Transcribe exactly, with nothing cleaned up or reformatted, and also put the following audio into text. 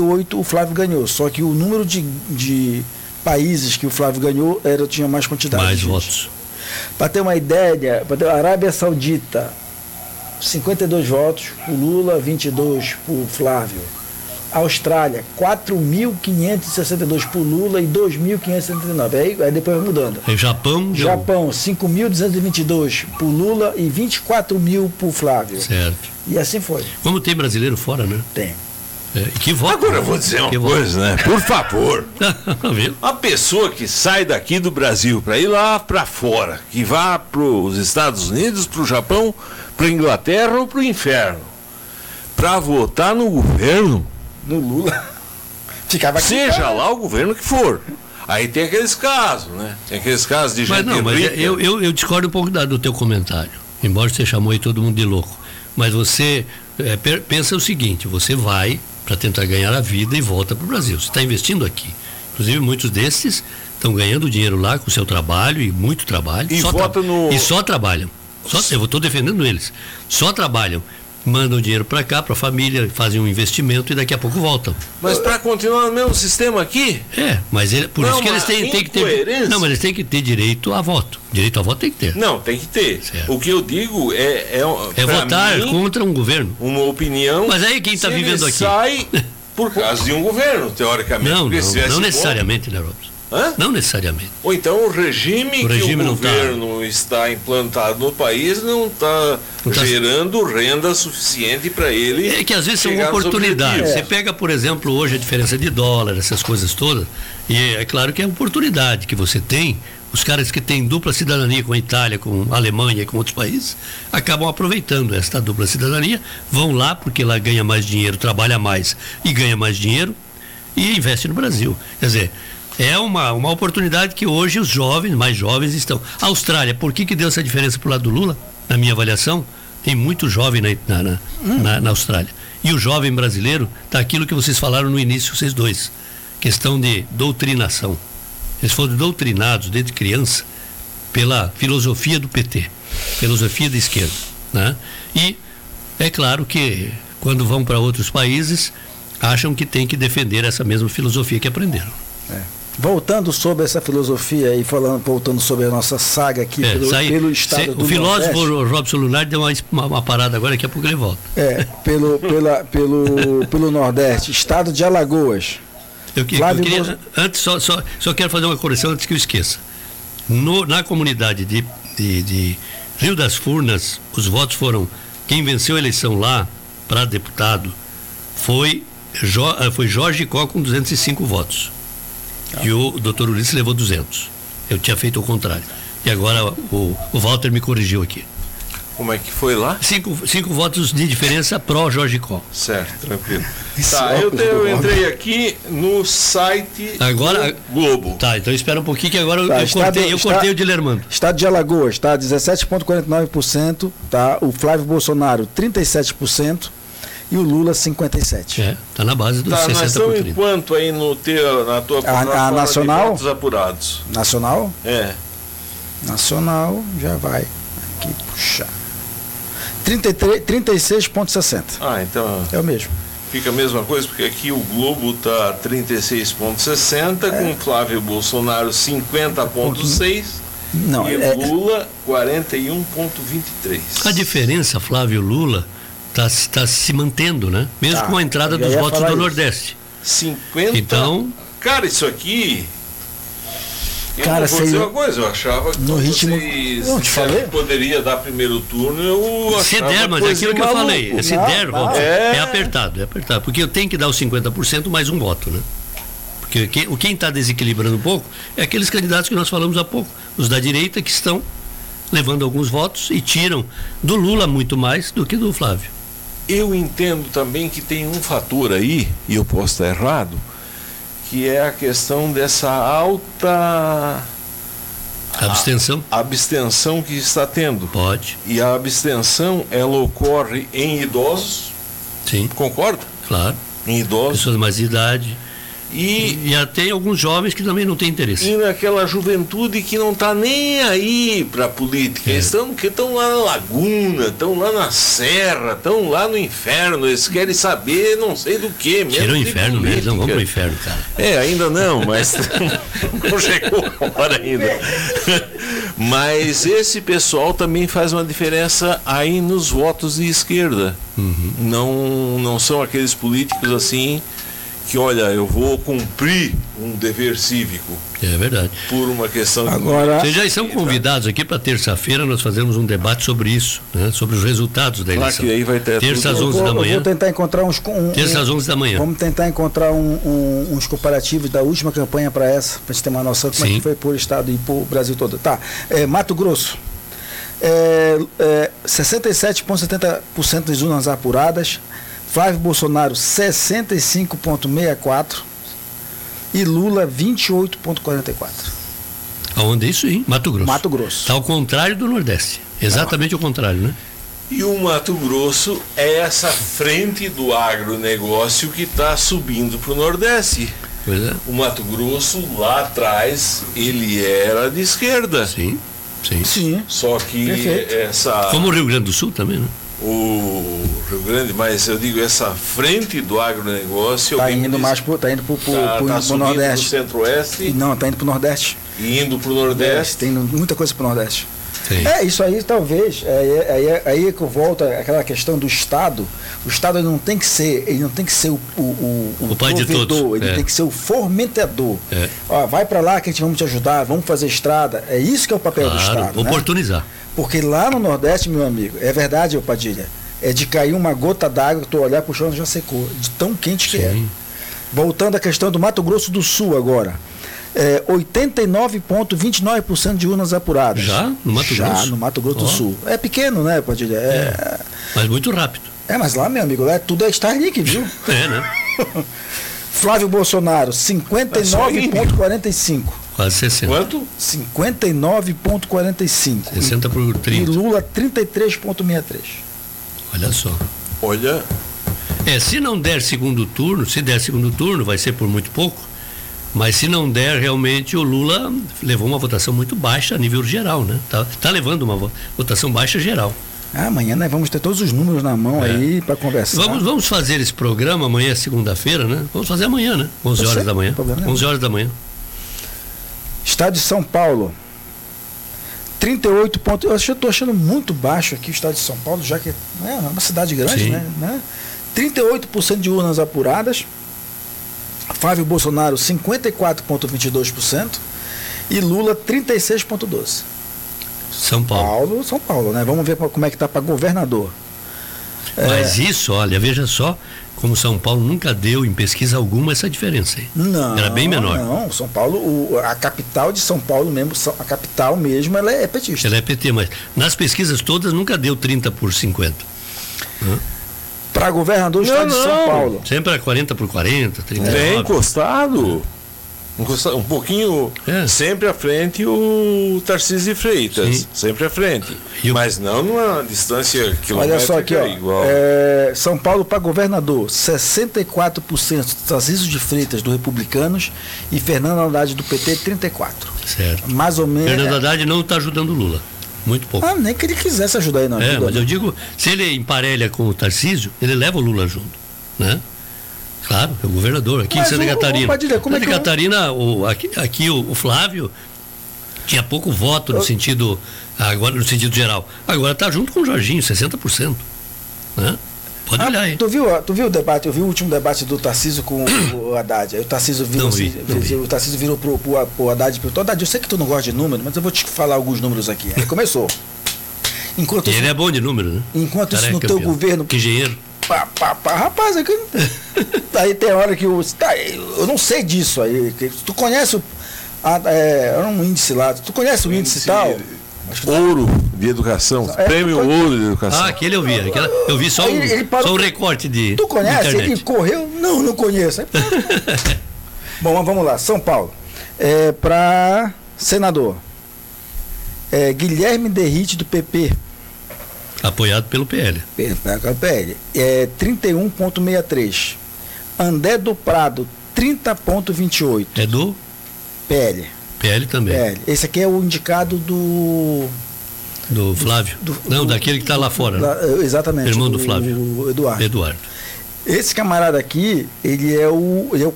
oito o Flávio ganhou, só que o número de, de países que o Flávio ganhou era, tinha mais quantidade mais de votos. Para ter uma ideia, para ter, a Arábia Saudita, cinquenta e dois votos para o Lula, vinte e dois para o Flávio. Austrália, quatro mil quinhentos e sessenta e dois para o Lula e dois mil quinhentos e setenta e nove. Aí, aí depois vai mudando. Aí Japão... Japão, cinco mil duzentos e vinte e dois para o Lula e vinte e quatro mil para o Flávio. Certo. E assim foi. Como tem brasileiro fora, né? Tem. É, que voto. Agora eu vou dizer uma coisa, né? Por favor. Viu? A pessoa que sai daqui do Brasil para ir lá para fora, que vá para os Estados Unidos, para o Japão, para a Inglaterra ou para o inferno, para votar no governo, no Lula, ficava aqui, seja cara. lá o governo que for. Aí tem aqueles casos, né? Tem aqueles casos de gente mas não, mas rica. eu, eu, eu discordo um pouco da, do teu comentário, embora você chamou aí todo mundo de louco. Mas você é, pensa o seguinte, você vai para tentar ganhar a vida e volta para o Brasil. Você está investindo aqui. Inclusive, muitos desses estão ganhando dinheiro lá com o seu trabalho, e muito trabalho. E, só vota tra no... e só trabalham. Só, eu estou defendendo eles. Só trabalham. Mandam dinheiro para cá, para a família, fazem um investimento e daqui a pouco voltam. Mas para continuar no mesmo sistema aqui? É, mas ele, por não, isso que eles têm, têm que ter. Não, mas eles têm que ter direito a voto. Direito a voto tem que ter. Não, tem que ter. Certo. O que eu digo é. É, é votar mim, contra um governo. Uma opinião. Mas aí quem está vivendo aqui? Sai por causa de um governo, teoricamente. Não, não, não necessariamente, né, Robson? Hã? Não necessariamente. Ou então o regime, o regime que o não governo tá... está implantado no país não está tá gerando renda suficiente para ele. É que às vezes são oportunidades. É. Você pega, por exemplo, hoje a diferença de dólar, essas coisas todas, e é claro que é oportunidade que você tem. Os caras que têm dupla cidadania com a Itália, com a Alemanha e com outros países, acabam aproveitando esta dupla cidadania, vão lá porque lá ganha mais dinheiro, trabalha mais e ganha mais dinheiro e investe no Brasil. Quer dizer, é uma, uma oportunidade que hoje os jovens, mais jovens, estão. A Austrália, por que que deu essa diferença pro lado do Lula? Na minha avaliação, tem muito jovem na, na, hum. na, na Austrália. E o jovem brasileiro está aquilo que vocês falaram no início, vocês dois. Questão de doutrinação. Eles foram doutrinados desde criança pela filosofia do P T, filosofia da esquerda, né? E é claro que quando vão para outros países, acham que tem que defender essa mesma filosofia que aprenderam. É. Voltando sobre essa filosofia e falando, voltando sobre a nossa saga aqui é, pelo, sai, pelo estado se, do o filósofo Nordeste, Robson Lunardi deu uma, uma, uma parada agora, daqui a pouco ele volta. É, pelo, pela, pelo, pelo Nordeste, estado de Alagoas. Eu, eu queria, Bolso... antes, só, só, só quero fazer uma correção antes que eu esqueça. No, na comunidade de, de, de Rio das Furnas, os votos foram, quem venceu a eleição lá para deputado foi, jo, foi Jorge Có com duzentos e cinco votos. Ah. E o doutor Ulisses levou duzentos. Eu tinha feito o contrário. E agora o, o Walter me corrigiu aqui. Como é que foi lá? Cinco, cinco votos de diferença pró Jorge Có. Certo, tranquilo. Tá, eu, te, eu entrei aqui no site agora, do Globo. Tá, então espera um pouquinho que agora tá, eu, estado, cortei, eu está, cortei o de Lermando. Estado de Alagoas, tá? dezessete vírgula quarenta e nove por cento, tá? O Flávio Bolsonaro, trinta e sete por cento e o Lula, cinquenta e sete por cento. É, tá na base dos tá, sessenta por cento. Nós estamos em quanto aí no teu, na tua a, a nacional, de votos apurados? Nacional? É. Nacional, já vai aqui puxar. trinta e três, trinta e seis vírgula sessenta. Ah, então. É o mesmo. Fica a mesma coisa, porque aqui o Globo está trinta e seis vírgula sessenta, é. com Flávio Bolsonaro cinquenta vírgula seis Não, e é... Lula quarenta e um vírgula vinte e três. A diferença, Flávio Lula, está tá se mantendo, né? Mesmo tá. com a entrada dos votos do isso. Nordeste. cinquenta. Então. Cara, isso aqui. Eu Cara, vou dizer uma coisa, eu achava que no ritmo, vocês não te falei? poderia dar primeiro turno, eu achava se der, mas é aquilo que maluco. eu falei, se não, der, não. É... é apertado, é apertado, porque eu tenho que dar os cinquenta por cento mais um voto, né? Porque quem, quem está desequilibrando um pouco é aqueles candidatos que nós falamos há pouco, os da direita que estão levando alguns votos e tiram do Lula muito mais do que do Flávio. Eu entendo também que tem um fator aí, e eu posso estar errado, que é a questão dessa alta abstenção. A, abstenção que está tendo. Pode. E a abstenção, ela ocorre em idosos. Sim. Concorda? Claro. Em idosos. Pessoas mais de idade. E, e até alguns jovens que também não têm interesse. E naquela juventude que não está nem aí para a política. É. Eles estão que estão lá na laguna, estão lá na serra, estão lá no inferno. Eles querem saber não sei do que mesmo. Tira o inferno, né? Eles não vão para o inferno, cara. É, ainda não, mas não chegou a hora ainda. Mas esse pessoal também faz uma diferença aí nos votos de esquerda. Uhum. Não, não são aqueles políticos assim que, olha, eu vou cumprir um dever cívico. É verdade. Por uma questão Agora, de... Vocês já estão convidados aqui para terça-feira, nós fazemos um debate sobre isso, né? Sobre os resultados da eleição. Claro que aí vai ter terça às tudo. onze da manhã. Eu vou tentar encontrar uns... Um, terça às onze da manhã. Vamos tentar encontrar um, um, uns comparativos da última campanha para essa, para a gente ter uma noção de como é que foi por estado e por Brasil todo. Tá, é, Mato Grosso. É, é, sessenta e sete vírgula setenta por cento das urnas apuradas. Flávio Bolsonaro sessenta e cinco vírgula sessenta e quatro e Lula vinte e oito vírgula quarenta e quatro. Aonde é isso, hein? Mato Grosso. Mato Grosso. Está ao contrário do Nordeste. Exatamente ah. o contrário, né? E o Mato Grosso é essa frente do agronegócio que está subindo para o Nordeste. Pois é. O Mato Grosso, lá atrás, ele era de esquerda. Sim, sim. Sim. Só que Perfeito. essa... Como o Rio Grande do Sul também, né? O Rio Grande, mas eu digo, essa frente do agronegócio... Está indo mais pro, tá indo para o tá, tá Nordeste. Pro Centro-Oeste. Não, está indo para o Nordeste. E indo para o Nordeste. Tem muita coisa para o Nordeste. Sim. É, isso aí talvez, é, aí é, aí é que volta aquela questão do Estado. O Estado ele não tem que ser, ele não tem que ser o, o, o, o pai provedor, de todos. Ele é. tem que ser o fomentador. É. Ó, vai para lá que a gente vamos te ajudar, vamos fazer estrada. É isso que é o papel claro, do Estado. oportunizar. Né? Porque lá no Nordeste, meu amigo, é verdade, ô Padilha, é de cair uma gota d'água que tu olhar pro chão já secou, de tão quente que Sim. é. Voltando à questão do Mato Grosso do Sul agora. É, oitenta e nove vírgula vinte e nove por cento de urnas apuradas. Já? No Mato Já, Grosso? no Mato Grosso oh. do Sul. É pequeno, né, Padilha? É, é. Mas muito rápido. É, mas lá, meu amigo, lá tudo é Starlink, viu? É, né? Flávio Bolsonaro, cinquenta e nove vírgula quarenta e cinco. Quase sessenta. Quanto? cinquenta e nove vírgula quarenta e cinco. sessenta por trinta. E Lula, trinta e três vírgula sessenta e três. Olha só. Olha. É, se não der segundo turno, se der segundo turno, vai ser por muito pouco. Mas se não der, realmente o Lula levou uma votação muito baixa a nível geral, né? Tá, tá levando uma votação baixa geral. Ah, amanhã nós vamos ter todos os números na mão é. aí para conversar. Vamos, vamos fazer esse programa amanhã, segunda-feira, né? Vamos fazer amanhã, né? onze horas da manhã. onze horas da manhã. Estado de São Paulo. trinta e oito pontos. Eu estou achando muito baixo aqui o estado de São Paulo, já que é uma cidade grande, né? né? trinta e oito por cento de urnas apuradas. Flávio Bolsonaro, cinquenta e quatro vírgula vinte e dois por cento. E Lula, trinta e seis vírgula doze por cento. São Paulo. Paulo. São Paulo, né? Vamos ver como é que está para governador. Mas é... isso, olha, veja só, como São Paulo nunca deu em pesquisa alguma essa diferença aí. Não. Era bem menor. Não, São Paulo, o, a capital de São Paulo mesmo, a capital mesmo, ela é petista. Ela é P T, mas nas pesquisas todas nunca deu trinta por cinquenta. Hã? Para governador do estado de São Paulo. Sempre era quarenta por quarenta, trinta e nove. É encostado. Um pouquinho, é. sempre à frente o Tarcísio de Freitas, Sim. sempre à frente, o... mas não numa distância quilométrica. Olha só aqui, ó, igual. É, São Paulo para governador, sessenta e quatro por cento Tarcísio de Freitas do Republicanos e Fernando Haddad do P T, trinta e quatro por cento. Certo. Mais ou menos. Fernando Haddad não está ajudando o Lula, muito pouco. Ah, nem que ele quisesse ajudar aí, não. É, ajuda, mas não. eu digo, se ele emparelha com o Tarcísio, ele leva o Lula junto, né? Claro, é o governador aqui Mas em Santa o, Catarina. O Padilha, como Santa é que Catarina, o, aqui, aqui o, o Flávio tinha pouco voto no eu... sentido agora no sentido geral. Agora está junto com o Jorginho, sessenta por cento. Né? Pode ah, olhar aí. Tu viu, tu viu o debate? Eu vi o último debate do Tarcísio com o Haddad. Aí o Tarcísio virou, não vi, não vi. o Tarcísio virou pro, pro, pro Haddad e perguntou: Haddad, eu sei que tu não gosta de número, mas eu vou te falar alguns números aqui. Aí começou. Enquanto ele isso, é bom de número, né? Enquanto Cara, isso no é teu governo. Que engenheiro. Pá, pá, pá, rapaz, aqui, aí tem hora que eu, tá, eu não sei disso aí. Tu conhece o. A, é, era um índice lá. Tu conhece o índice e tal? Ouro de educação, é, prêmio conhece... Ouro de educação. Ah, aquele eu vi. Aquela, eu vi só, um, ele parou, só um recorte de. Tu conhece? Ele correu? Não, não conheço. Bom, mas vamos lá. São Paulo. É, para senador. É, Guilherme Derrite do P P. Apoiado pelo P L. Pelo P L. É, trinta e um vírgula sessenta e três. André do Prado, trinta ponto vinte e oito. É do? P L. P L também. P L. Esse aqui é o indicado do... Do Flávio? Do, Não, do, daquele que está lá fora. Da, né? Exatamente. Irmão do Flávio. O Eduardo. Eduardo. Esse camarada aqui, ele é o, ele é o